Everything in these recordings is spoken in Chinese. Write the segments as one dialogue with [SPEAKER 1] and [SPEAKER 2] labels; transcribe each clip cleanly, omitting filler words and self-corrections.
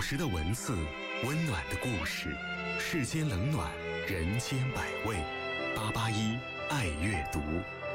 [SPEAKER 1] 实的文字，温暖的故事，世间冷暖，人间百味。881爱阅读。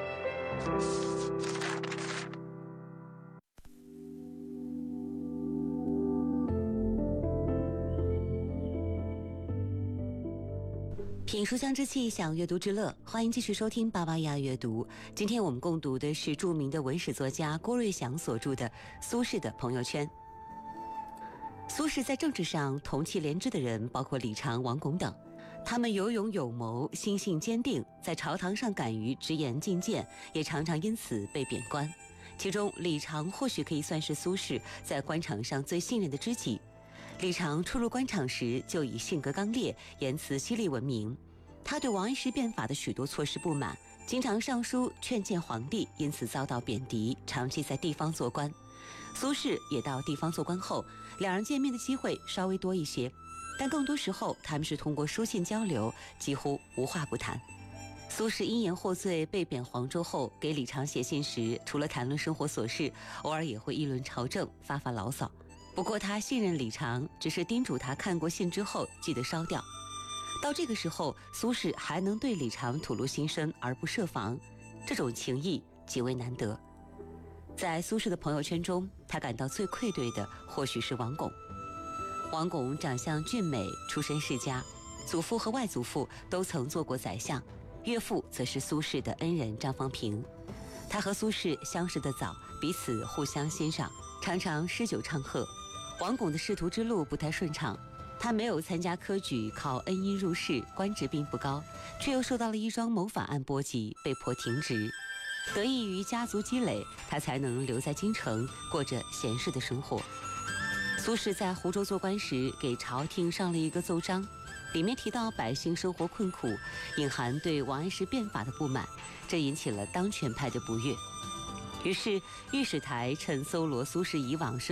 [SPEAKER 2] 品书香之气，享阅读之乐，欢迎继续收听881爱阅读。今天我们共读的是著名的文史作家郭瑞祥所著的《苏轼的朋友圈》。苏轼在政治上同气连枝的人包括李常、王巩等，他们有勇有谋，心性坚定，在朝堂上敢于直言进谏，也常常因此被贬官。其中李常或许可以算是苏轼在官场上最信任的知己。李常初入官场时就以性格刚烈、言辞犀利闻名。他对王安石变法的许多措施不满，经常上书劝谏皇帝，因此遭到贬谪，长期在地方做官。苏轼也到地方做官后，两人见面的机会稍微多一些，但更多时候他们是通过书信交流，几乎无话不谈。苏轼因言获罪被贬黄州后，给李常写信时，除了谈论生活琐事，偶尔也会议论朝政，发发牢骚。不过他信任李常，只是叮嘱他看过信之后记得烧掉。到这个时候，苏轼还能对李常吐露心声而不设防，这种情谊极为难得。在苏轼的朋友圈中，他感到最愧对的或许是王巩。王巩长相俊美，出身世家，祖父和外祖父都曾做过宰相，岳父则是苏轼的恩人张方平。他和苏轼相识得早，彼此互相欣赏，常常诗酒唱和。王巩的仕途之路不太顺畅，他没有参加科举，考恩荫入仕，官职并不高，却又受到了一桩谋反案波及，被迫停职。得益于家族积累，他才能留在京城，过着闲适的生活。苏轼在湖州做官时，给朝廷上了一个奏章，里面提到百姓生活困苦，隐含对王安石变法的不满，这引起了当权派的不悦。于是御史台趁搜罗苏轼以往